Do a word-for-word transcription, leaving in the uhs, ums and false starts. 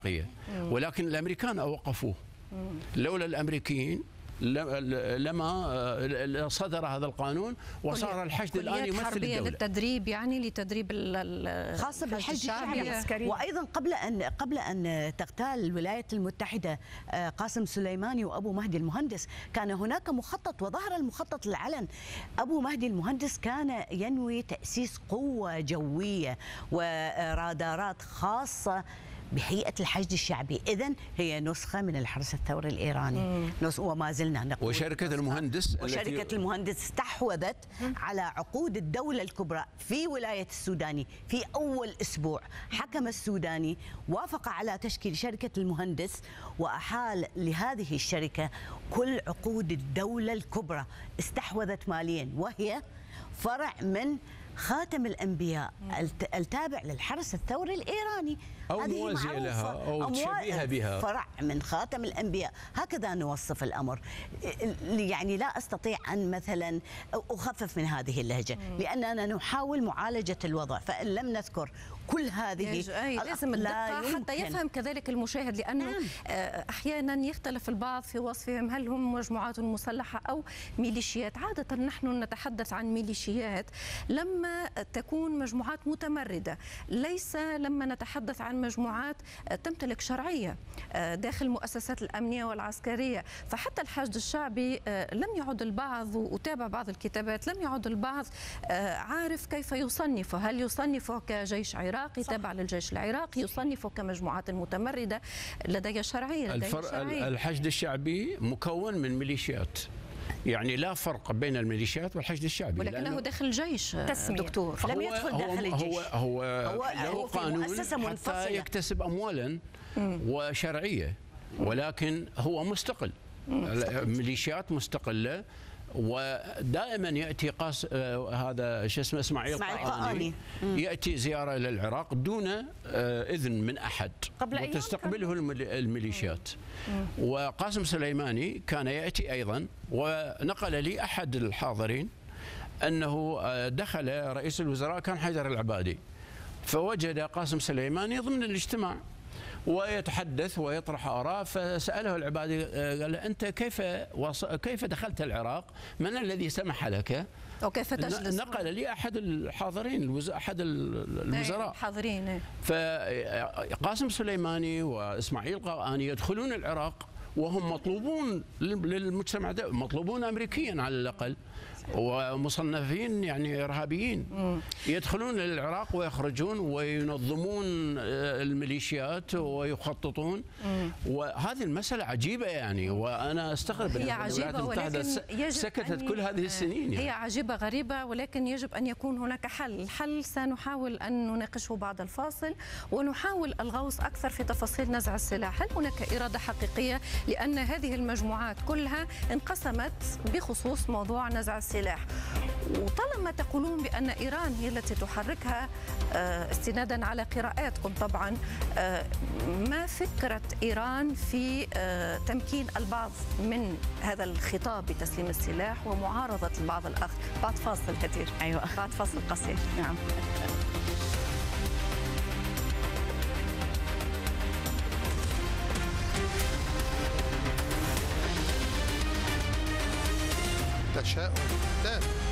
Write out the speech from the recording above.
ولكن الامريكان اوقفوه. لولا الامريكيين لما صدر هذا القانون وصار الحشد الان يمثل الدوله. للتدريب يعني لتدريب خاصه بالحشد الشعبي. وايضا قبل ان قبل ان تغتال الولايات المتحده قاسم سليماني وابو مهدي المهندس كان هناك مخطط، وظهر المخطط العلن. ابو مهدي المهندس كان ينوي تاسيس قوه جويه ورادارات خاصه بهيئة الحشد الشعبي. إذن هي نسخة من الحرس الثوري الإيراني، وما زلنا نقول. وشركة المهندس وشركة التي... المهندس استحوذت على عقود الدولة الكبرى في ولاية السوداني. في أول أسبوع حكم السوداني وافق على تشكيل شركة المهندس وأحال لهذه الشركة كل عقود الدولة الكبرى، استحوذت ماليا، وهي فرع من خاتم الأنبياء التابع للحرس الثوري الإيراني، أو موازية لها أو شبيهة بها، فرع من خاتم الأنبياء. هكذا نوصف الأمر. يعني لا أستطيع أن مثلا أخفف من هذه اللهجة، لأننا نحاول معالجة الوضع، فإن لم نذكر كل هذه لازم الدقة حتى يفهم كذلك المشاهد، لأنه نعم. أحيانا يختلف البعض في وصفهم هل هم مجموعات مسلحة أو ميليشيات. عادة نحن نتحدث عن ميليشيات لما تكون مجموعات متمردة، ليس لما نتحدث عن مجموعات تمتلك شرعية داخل المؤسسات الأمنية والعسكرية. فحتى الحشد الشعبي لم يعد البعض، وأتابع بعض الكتابات، لم يعد البعض عارف كيف يصنفه. هل يصنفه كجيش عراقي تابع للجيش العراقي، يصنفه كمجموعات متمردة لديها شرعية لديها شرعية. الحشد الشعبي مكون من ميليشيات، يعني لا فرق بين الميليشيات والحشد الشعبي، ولكنه داخل الجيش دكتور. لم يدخل داخل الجيش. هو هو, هو له قانون حتى يكتسب أموالا وشرعية، ولكن هو مستقل. ميليشيات مستقلة، ودائما ياتي قاس آه هذا شو اسمه اسماعيل قاآني ياتي زياره الى العراق دون آه اذن من احد، وتستقبله الميليشيات. وقاسم سليماني كان ياتي ايضا، ونقل لي احد الحاضرين انه آه دخل رئيس الوزراء كان حيدر العبادي، فوجد قاسم سليماني ضمن الاجتماع ويتحدث ويطرح آراء، فسأله العبادي قال له أنت كيف وص... كيف دخلت العراق؟ من الذي سمح لك؟ وكيف تجلس؟ نقل لي أحد الحاضرين الوز... أحد الوزراء الحاضرين. فقاسم سليماني وإسماعيل قاآني يدخلون العراق وهم مطلوبون للمجتمع ده، مطلوبون أمريكيا على الأقل، ومصنفين يعني إرهابيين. يدخلون للعراق ويخرجون وينظمون الميليشيات ويخططون. وهذه المسألة عجيبة يعني، وأنا أستغرب أن الولايات المتحدة سكتت كل هذه السنين. يعني هي عجيبة غريبة، ولكن يجب أن يكون هناك حل. الحل سنحاول أن نناقشه بعد الفاصل، ونحاول الغوص أكثر في تفاصيل نزع السلاح. هل هناك إرادة حقيقية؟ لأن هذه المجموعات كلها انقسمت بخصوص موضوع نزع السلاح، وطالما تقولون بأن إيران هي التي تحركها استنادا على قراءاتكم طبعا، ما فكرة إيران في تمكين البعض من هذا الخطاب بتسليم السلاح ومعارضة البعض الآخر؟ بعد فاصل كثير. أيوة، بعد فاصل قصير. نعم. تشاؤم تام